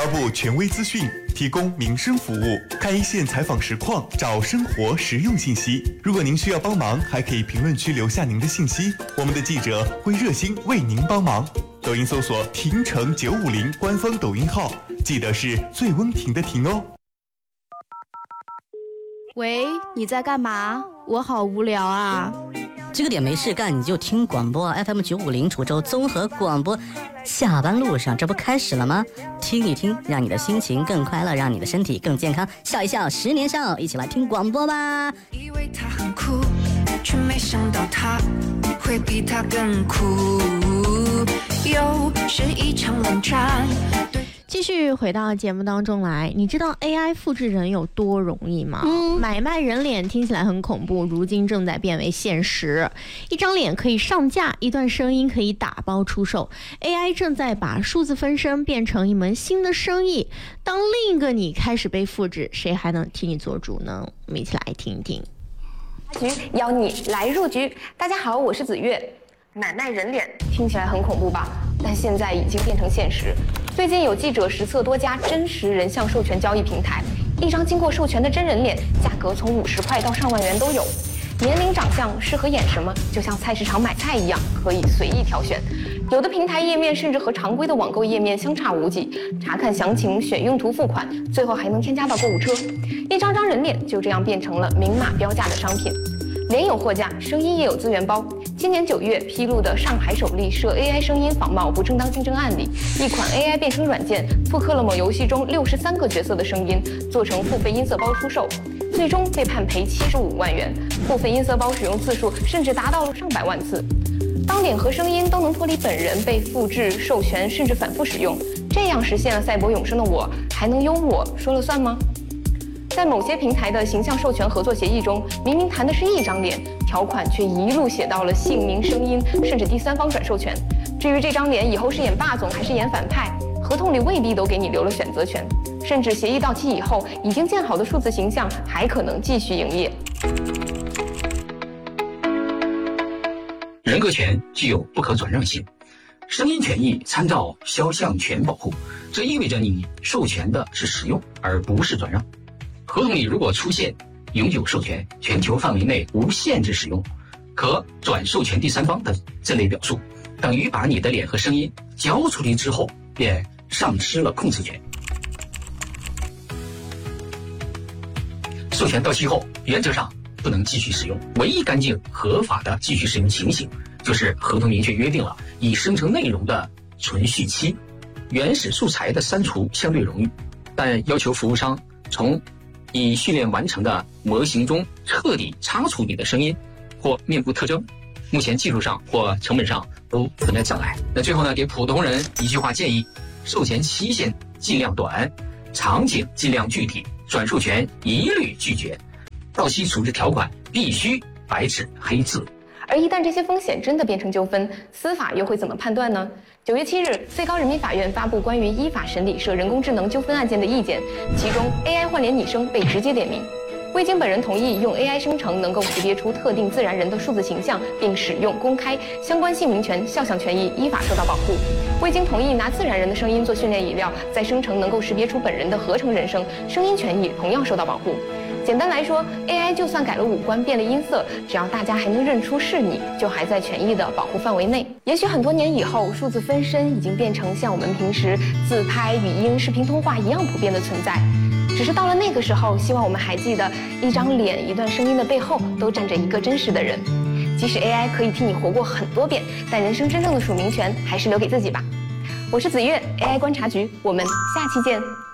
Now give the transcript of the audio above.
发布权威资讯，提供民生服务，看一线采访实况，找生活实用信息。如果您需要帮忙，还可以评论区留下您的信息，我们的记者会热心为您帮忙。抖音搜索婷城950官方抖音号，记得是最温婷的婷哦。 喂，你在干嘛？我好无聊啊。 这个点没事干，你就听广播 FM 950滁州综合广播。下班路上，这不开始了吗？听一听，让你的心情更快乐，让你的身体更健康。笑一笑，10年少，一起来听广播吧。 以为他很酷，却没想到他会比他更酷，又是一场冷战。 继续回到节目当中来，你知道 AI 复制人有多容易吗？买卖人脸听起来很恐怖，如今正在变为现实。一张脸可以上架，一段声音可以打包出售。AI 正在把数字分身变成一门新的生意。当另一个你开始被复制，谁还能替你做主呢？我们一起来听一听。 局邀你来入局。大家好，我是子月。买卖人脸听起来很恐怖吧？但现在已经变成现实。最近有记者实测多家真实人像授权交易平台，一张经过授权的真人脸价格从50块到上万元都有。年龄、长相、适合演什么，就像菜市场买菜一样，可以随意挑选。有的平台页面甚至和常规的网购页面相差无几，查看详情、选用途、付款，最后还能添加到购物车。一张张人脸就这样变成了明码标价的商品。脸有货架，声音也有资源包。今年9月披露的上海首例涉 AI 声音仿冒不正当竞争案例，一款 AI 变声软件复刻了某游戏中63个角色的声音，做成付费音色包出售，最终被判赔75万元。部分音色包使用次数甚至达到了上百万次。当脸和声音都能脱离本人被复制、授权甚至反复使用，这样实现了赛博永生的我，还能由我说了算吗？在某些平台的形象授权合作协议中，明明谈的是一张脸，条款却一路写到了姓名、声音，甚至第三方转授权。至于这张脸以后是演霸总还是演反派，合同里未必都给你留了选择权，甚至协议到期以后，已经建好的数字形象还可能继续营业。 人格权具有不可转让性，声音权益参照肖像权保护，这意味着你授权的是使用，而不是转让。合同里如果出现永久授权、全球范围内无限制使用、可转授权第三方的这类表述，等于把你的脸和声音交出去之后，便丧失了控制权。授权到期后，原则上不能继续使用，唯一干净合法的继续使用情形，就是合同明确约定了已生成内容的存续期。原始素材的删除相对容易，但要求服务商从已训练完成的模型中彻底擦除你的声音或面部特征，目前技术上或成本上都存在障碍。那最后呢，给普通人一句话建议：授权期限尽量短，场景尽量具体，转授权一律拒绝，到期处置条款必须白纸黑字。 而一旦这些风险真的变成纠纷，司法又会怎么判断呢？9月7日，最高人民法院发布关于依法审理涉人工智能纠纷案件的意见，其中 AI 换脸拟声被直接点名。未经本人同意，用 AI 生成能够识别出特定自然人的数字形象，并使用公开，相关姓名权、肖像权益依法受到保护。未经同意拿自然人的声音做训练语料，再生成能够识别出本人的合成人声，声音权益同样受到保护。简单来说 ，AI 就算改了五官、变了音色，只要大家还能认出是你，就还在权益的保护范围内。也许很多年以后，数字分身已经变成像我们平时自拍、语音、视频通话一样普遍的存在。只是到了那个时候，希望我们还记得，一张脸、一段声音的背后，都站着一个真实的人。即使 AI 可以替你活过很多遍，但人生真正的署名权还是留给自己吧。我是子月 ，AI 观察局，我们下期见。